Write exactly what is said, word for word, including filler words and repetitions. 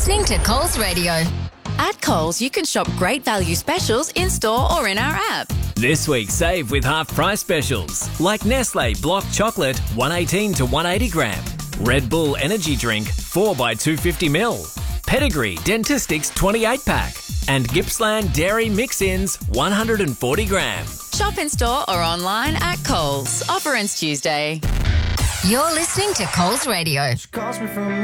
listening to Coles Radio. At Coles, you can shop great value specials in-store or in our app. This week, save with half-price specials, like Nestle Block Chocolate, one eighteen to one eighty gram. Red Bull Energy Drink, four by two fifty milliliters. Pedigree Dentistics twenty-eight pack. And Gippsland Dairy Mix-Ins, one hundred forty gram. Shop in-store or online at Coles. Offer ends Tuesday. You're listening to Coles Radio. She calls me from